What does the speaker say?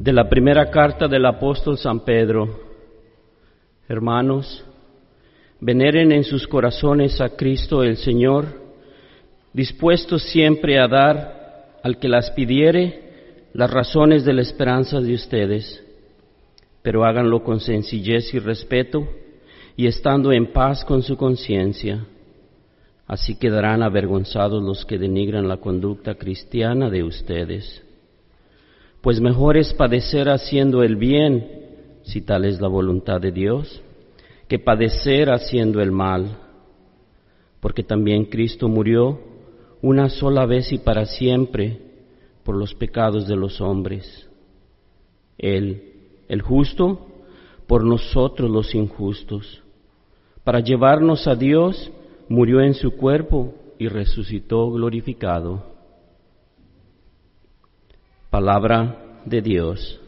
De la primera carta del apóstol San Pedro. Hermanos, veneren en sus corazones a Cristo el Señor, dispuestos siempre a dar al que las pidiere las razones de la esperanza de ustedes, pero háganlo con sencillez y respeto, y estando en paz con su conciencia. Así quedarán avergonzados los que denigran la conducta cristiana de ustedes. Pues mejor es padecer haciendo el bien, si tal es la voluntad de Dios, que padecer haciendo el mal. Porque también Cristo murió una sola vez y para siempre por los pecados de los hombres. Él, el justo, por nosotros los injustos. Para llevarnos a Dios, murió en su cuerpo y resucitó glorificado. Palabra de Dios.